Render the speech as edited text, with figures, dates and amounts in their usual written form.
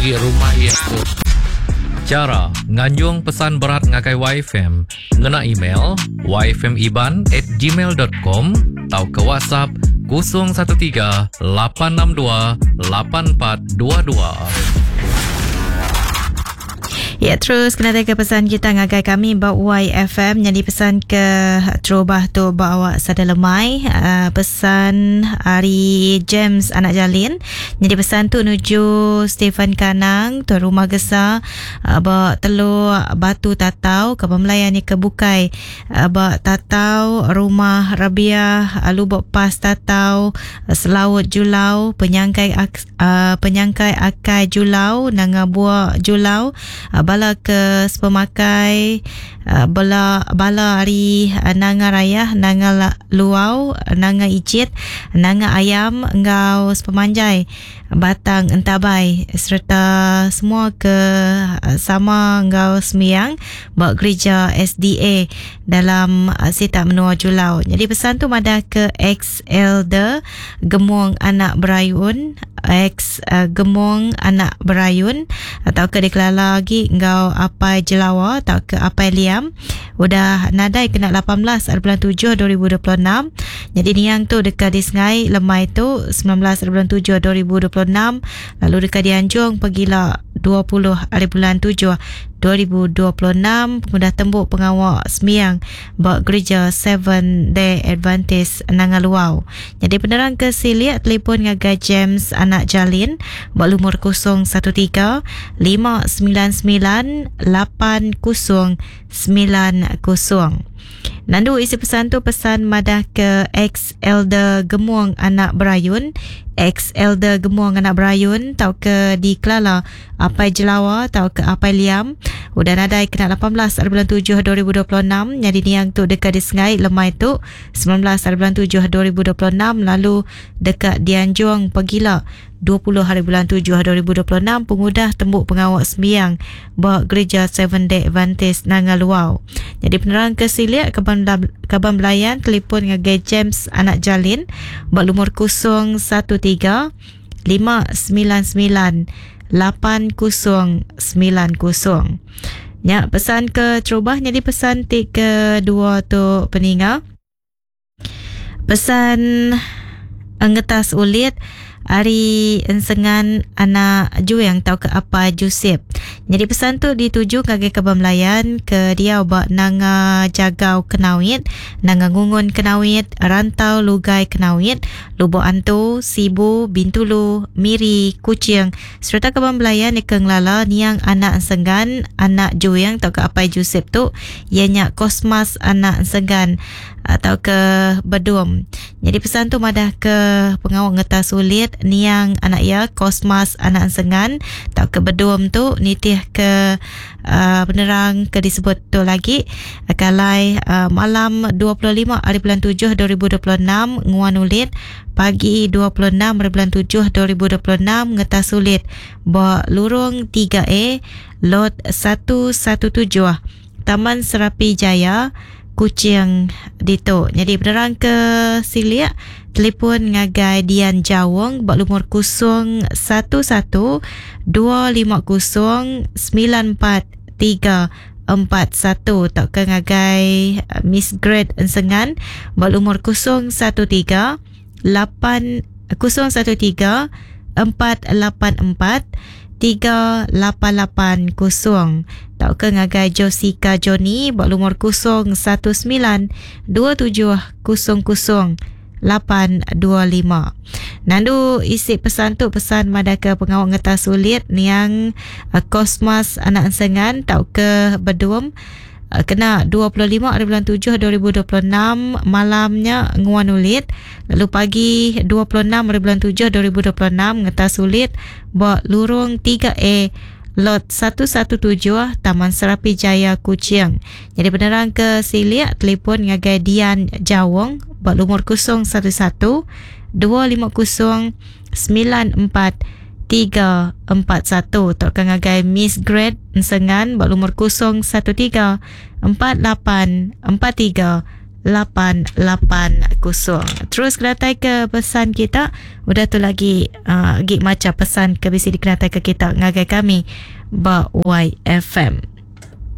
di rumah itu. Cara nganjung pesan berat ngakai YFM ngena email yfmiban@gmail.com atau ke WhatsApp 013 862 8422. Ya, terus kena teka pesan kita ngagai kami bawa YFM. Jadi pesan ke terubah tu bawa sada lemai. Pesan hari James anak Jalin. Jadi pesan tu nuju Stephen Kanang tu rumah Gesa. Bawa telur batu tatau ke pemelayan ni ke Bukai. Bawa tatau rumah Rabia lubuk pas tatau Selaut Julau penyangkai akai Julau nanga buah Julau. Bala ke sepemakai bala hari nanga raya nanga luau nanga icit nanga ayam engau sepemanjai batang entabai serta semua ke sama engau semiyang buat gereja SDA dalam Sita Menua Julau. Jadi pesan tu madah ke ex elder Gemung anak Berayun, ex Gemung anak Berayun atau ke Deklala lagi engau Apai Jelawa atau ke Apai Liam. Udah nadai kena 18/7/2026. Jadi niang tu dekat di Sengai lemai tu 19/7/2026. Lalu dekat di Anjung pergilah 20/7/2026. Pemuda tembuk pengawal semiyang buat gereja 7 Day Adventist Nangaluau. Jadi penerang ke Silik telefon ngagai James anak Jalin buat lumur 013 599 8090. Nandu isi pesan tu pesan madah ke ex elder Gemuang anak Berayun, ex elder Gemuang anak Berayun tau ke di Kelala Apai Jelawa tau ke Apai Liam. Udah nadai kena 18/7/2026. Jadi niang tu dekat di Sengai lemai tu 19/7/2026. Lalu dekat di Anjung pergilah 20/7/2026. Pengudah tembuk pengawal sembiang bawa gereja 7 Day Adventist Nangaluau. Jadi penerang ke Silik Kaban Belayan telefon ngagai James anak Jalin buat lumur 013 599 8090. Ya, pesan ke Terubah. Jadi pesan tik kedua tu peninga. Pesan ngetas ulit Ari ensengan anak Juang tau ke apa Joseph. Jadi pesan tu dituju kage ke Melayan ke dia obak nanga jagau kenawit, nanga ngungun kenawit, rantau lugai kenawit, lubuk antu, sibu, bintulu, miri, kucing. Serta ke Melayan ni kenglala niang anak ensengan anak Juang tau ke apa Joseph tu ianya Kosmas anak ensengan atau ke Bedum. Jadi pesan tu madah ke pengawal ngeta sulit niang anak ya Kosmas anak ensengan tau ke Bedum tu nitih ke penerang ke disebut tu lagi kalai malam 25/7/2026 nguan ulit pagi 26/7/2026 ngeta sulit bawa lurung 3A lot 117 Taman Serapi Jaya Kucing Dito. Jadi penerang ke Silik telefon ngagai Dian Jawong bak lumur 011 250 9431 tak ke ngagai Miss Grade Ensengan bak lumur 013 484 3880 tau ke ngagai Jessica Johnny bak lumur 019 2700 825. Nandu isi pesan tu pesan madah ke pengawal ngeta sulit niang Kosmas anak ensengan tau ke Bedum kena 25/7/2026 malamnya nguan ulit lalu pagi 26/7/2026 ngeta sulit buat lurung 3A lot 117 Taman Serapi Jaya Kucing. Jadi penerang ke Silik telefon ngagai Dian Jawong buat lumur 011 250 9431 tak ke ngagai Miss Grade Ensengan buat lumur 013 4843 Terus kenatai ke pesan kita. Udah tu lagi gig macam pesan ke bisi dikenatai ke kita ngagai kami ba YFM.